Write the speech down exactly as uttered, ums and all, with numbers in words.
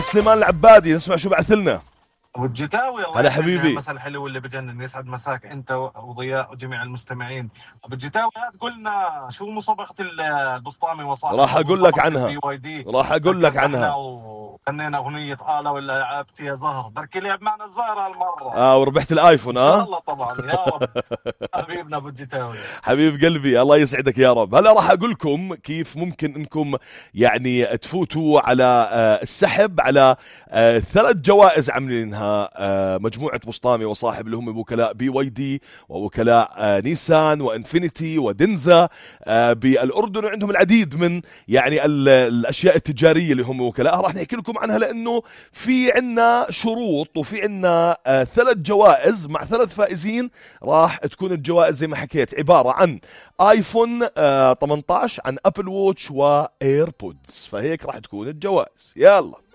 سليمان العبادي نسمع شو بعث لنا. ابو الجتاوي الله هلا حبيبي، مساء الحلو اللي بجنن، يسعد مساك انت وضياء وجميع المستمعين. ابو الجتاوي قلنا شو مسابقه البسطامي وصاحبه؟ راح اقول لك عنها، راح اقول لك عنها. وغنينا اغنيه آلة ولا لعبت يا زهر، بركي لعب معنا الزهر هالمره. اه وربحت الايفون. اه ان شاء الله طبعا يا رب. حبيبنا ابو الجتاوي، حبيب قلبي الله يسعدك يا رب. هلا راح اقول لكم كيف ممكن انكم يعني تفوتوا على السحب على ثلاث جوائز عاملينها مجموعه بسطامي وصاحب اللي هم وكلاء بي واي دي ووكلاء نيسان وانفينيتي ودنزا بالاردن، وعندهم العديد من يعني الاشياء التجاريه اللي هم وكلاءها. راح نحكي لكم عنها لانه في عنا شروط وفي عنا ثلاث جوائز مع ثلاث فائزين. راح تكون الجوائز زي ما حكيت عباره عن ايفون ثمانية عشر، عن ابل ووتش وايربودز، فهيك راح تكون الجوائز. يلا